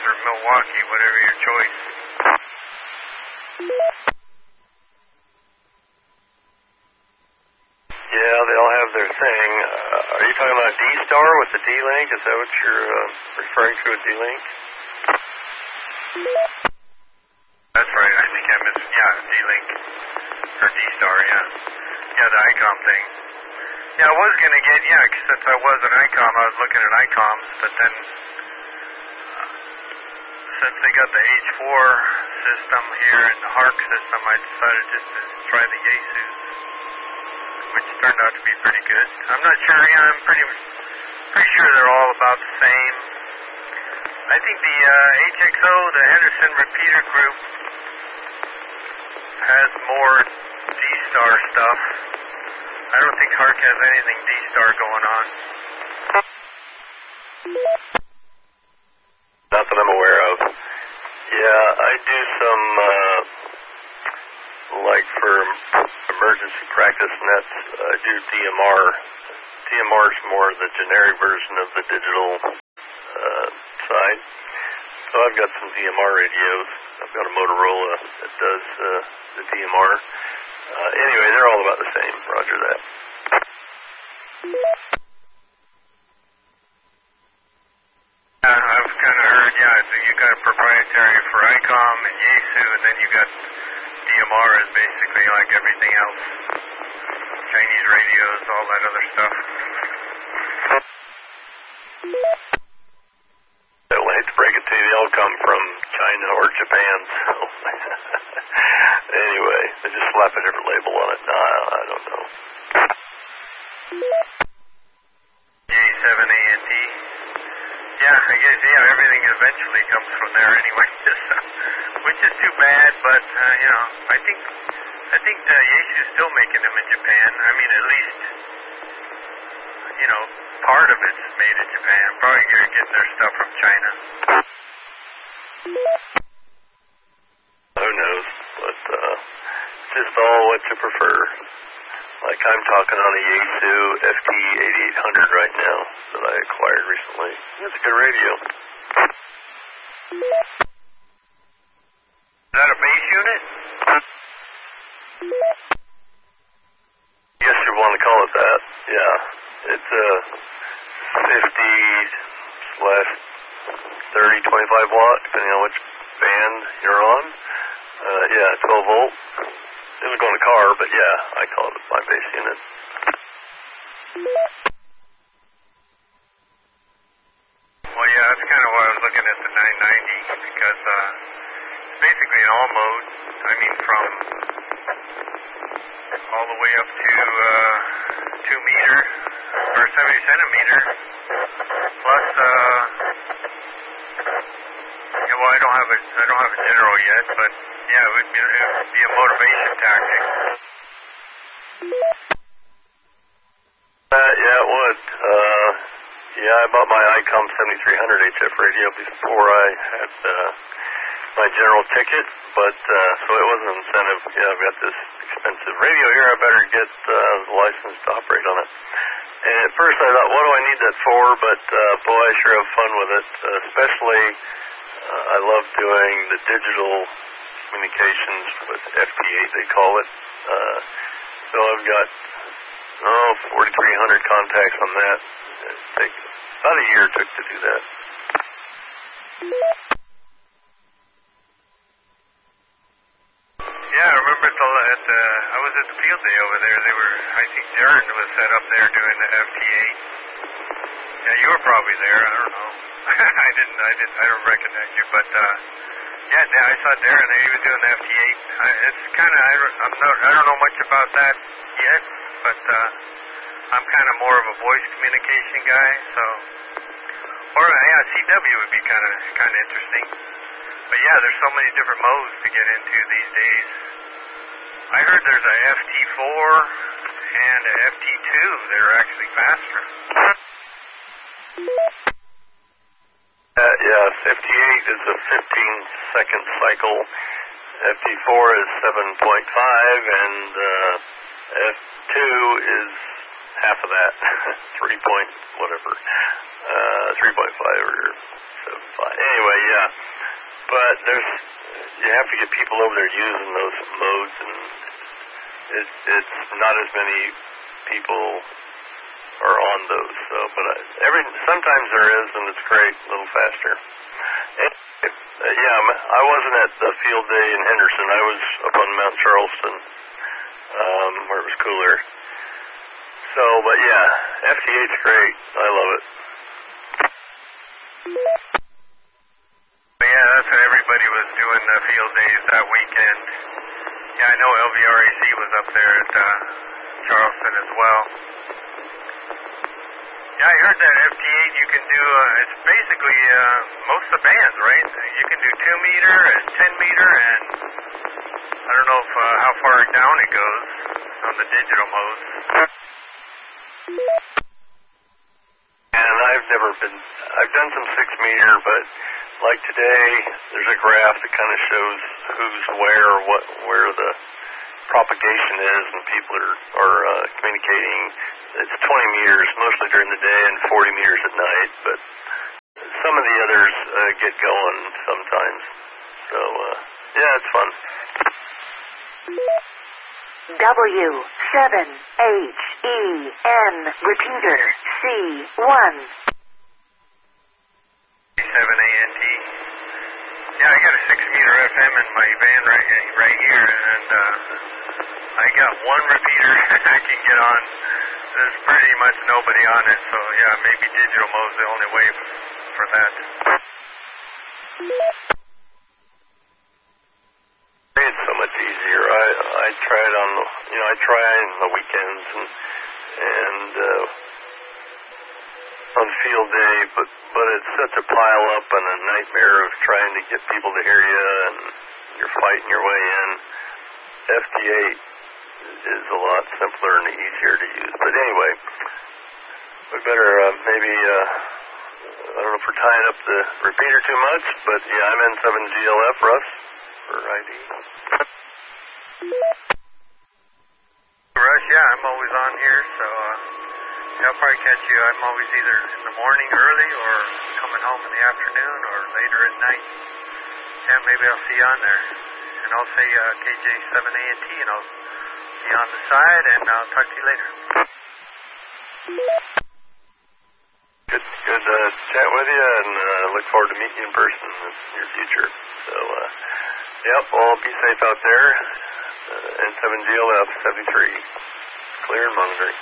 or Milwaukee, whatever your choice. Yeah, they all have their thing. Are you talking about D-Star with the D-Link? Is that what you're referring to with D-Link? That's right. I think I missed, D-Link. Or D-Star, yeah. Yeah, the ICOM thing. Yeah, I was going to get, since I was an ICOM, I was looking at ICOMs, but then since they got the H4 system here and the HARC system, I decided just to try the Yaesus, which turned out to be pretty good. I'm not sure, I'm pretty sure they're all about the same. I think the HXO, the Henderson Repeater Group, has more D-Star stuff. I don't think HARC has anything D-Star going on. Not that I'm aware of. Yeah, I do some, like for emergency practice nets, I do DMR. DMR is more the generic version of the digital side. So I've got some DMR radios. I've got a Motorola that does the DMR. Anyway, they're all about the same. Roger that. I've kind of heard, so you got proprietary for ICOM and Yaesu, and then you got DMR is basically like everything else. Chinese radios, all that other stuff. I'll hate to break it to you, they all come from China or Japan, so anyway, they just slap a different label on it. No, I don't know. J7ANT. Yeah, I guess, everything eventually comes from there anyway, which is too bad, but, I think the Yaesu's still making them in Japan. I mean, at least, part of it's made in Japan. Probably getting their stuff from China. Who knows? But just all what you prefer. Like I'm talking on a Yaesu FT8800 right now that I acquired recently. It's a good radio. Is that a base unit? Yes, you want to call it that. Yeah. It's a 50/30/25 watt, depending on which band you're on. 12 volt. It was going to car, but yeah, I call it my base unit. Well, that's kind of why I was looking at the 990, because it's basically in all modes. I mean, from all the way up to 2 meter or 70 centimeter, plus I don't have a general yet, but it would be a motivation tactic. It would. I bought my ICOM 7300 HF radio before I had my general ticket, but so it was an incentive. I've got this expensive radio here, I better get the license to operate on it. And at first I thought, what do I need that for? But boy, I sure have fun with it. Especially, I love doing the digital communications with FT8, they call it. So I've got 4,300 contacts on that. It takes about a year took to do that. Yeah, I remember I was at the field day over there. I think Darren was set up there doing the FT8. Yeah, you were probably there. I don't know. I don't recognize you, but I saw Darren there. He was doing the FT8. It's kind of, I don't know much about that yet, but I'm kind of more of a voice communication guy. So, CW would be kind of interesting. But there's so many different modes to get into these days. I heard there's a FT4 and a FT2 that are actually faster. 58 is a 15-second cycle. FT4 is 7.5, and F2 is half of that, 3 point whatever, 3.5 or 7.5. Anyway, yeah. But you have to get people over there using those modes, and it's not as many people are on those. So, but sometimes there is, and it's great, a little faster. Yeah, I wasn't at the field day in Henderson. I was up on Mount Charleston, where it was cooler. So, but yeah, FT8's great. I love it. Yeah, that's what everybody was doing the field days that weekend. Yeah, I know LVRAC was up there at Charleston as well. Yeah, I heard that FT8 you can do, it's basically most of the bands, right? You can do 2 meter and 10 meter, and I don't know if how far down it goes on the digital modes. And I've done some 6 meter, but like today, there's a graph that kind of shows who's where the propagation is, and people are communicating. It's 20 meters mostly during the day and 40 meters at night, but some of the others get going sometimes. So, yeah, it's fun. W7HEN repeater C1 7ANT. Yeah, I got a 6 meter FM in my van right here, and I got one repeater I can get on. There's pretty much nobody on it, so yeah, maybe digital mode's the only way for that. It's so much easier. I try it on the weekends and on field day, but it's such a pile up and a nightmare of trying to get people to hear you, and you're fighting your way in. FT8 is a lot simpler and easier to use. But anyway, we better maybe, I don't know if we're tying up the repeater too much, but yeah, I'm N7GLF, Russ, for ID. Russ, yeah, I'm always on here, so I'll probably catch you. I'm always either in the morning early or coming home in the afternoon or later at night. Yeah, maybe I'll see you on there. And I'll say KJ7ANT, and I'll be on the side, and I'll talk to you later. Good chat with you, and look forward to meeting you in person in the near future. So, yep, well, be safe out there. N7GLF 73, clear and monitoring.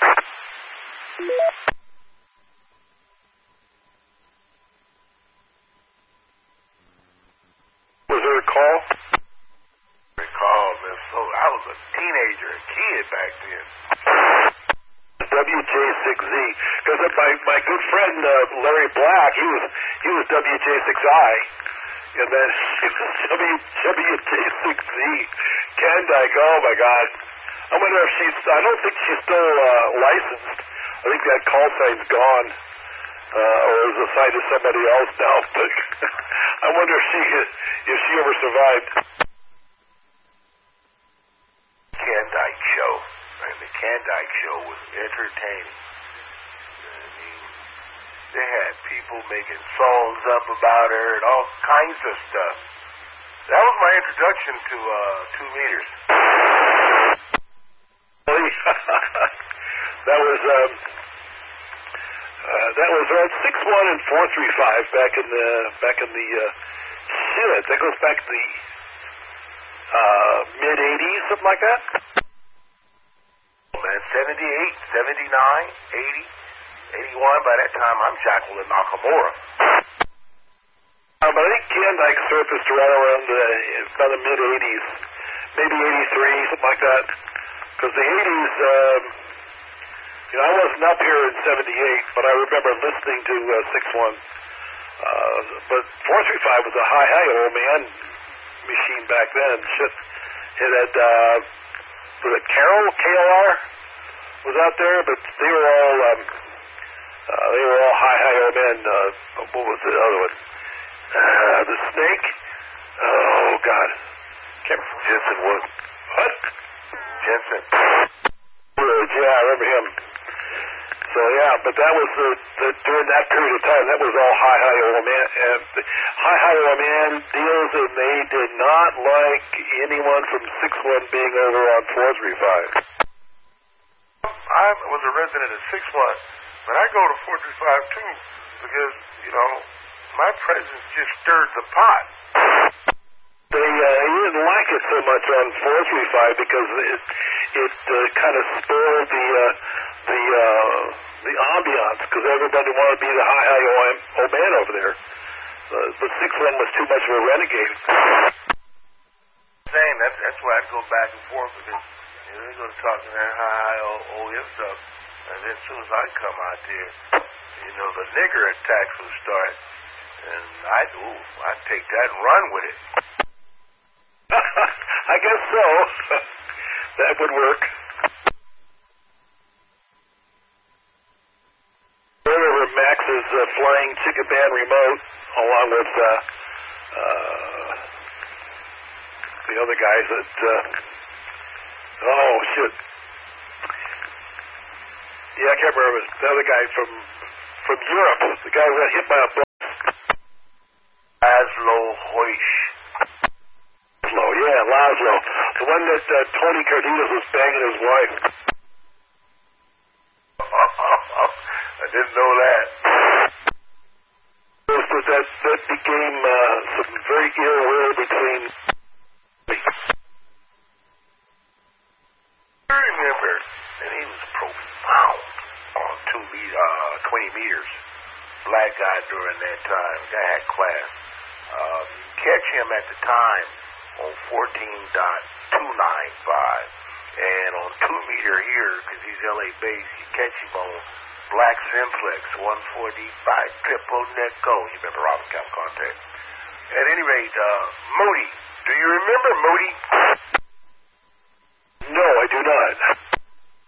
Was there a call? Recall, man. So I was a teenager, a kid back then. WJ6Z, because my good friend Larry Black, he was WJ6I, and then WJ6Z. Kendike, oh my God! I wonder if I don't think she's still licensed. I think that call sign's gone, or is assigned to somebody else now. But I wonder if she ever survived. Kendike show. And the Kendike show was entertaining. I mean, they had people making songs up about her and all kinds of stuff. That was my introduction to 2 meters. That was around 6.1 and 4.35 back in the shit. That goes back to the mid 80s, something like that. Man, 78, 79, 80, 81. By that time, I'm Jacqueline Nakamura. But I think Kendike surfaced right around about the mid 80s, maybe 83, something like that. Because the 80s, I wasn't up here in 78, but I remember listening to 6.1. But 4.35 was a high old man machine back then. Shit, it had was it Carol KLR was out there, but they were all high old men. What was the other one? The Snake. Oh God, Jensen Wood. What? Jensen. Wood. Yeah, I remember him. So yeah, but that was during that period of time. That was all high oil man and high oil man deals, and they did not like anyone from 6-1 being over on 435. I was a resident of 6-1, but I go to 435 too because my presence just stirred the pot. He didn't like it so much on 435 because it kind of spoiled the ambiance because everybody wanted to be the high old man over there. But 6-1 was too much of a renegade. Saying that's why I'd go back and forth because they're going to talk to that high OM stuff, and then as soon as I come out there, the nigger attacks will start, and I'd take that and run with it. I guess so. That would work. Wherever Max is flying Chicken Band remote, along with the other guys that. Oh shit! Yeah, I can't remember the other guy from Europe. The guy who got hit by a bus. Laszlo Hoysh. Yeah, Laszlo. The one that Tony Cardenas was banging his wife. I didn't know that. That became some very ill will between. I remember, and he was profound on 20 meters. Black guy during that time. Guy had class. Catch him at the time on 14.295, and on 2 meter here, because he's LA based, you catch him on Black Simplex 145 triple net go. You remember Robin Cap Contact. At any rate, Moody. Do you remember Moody?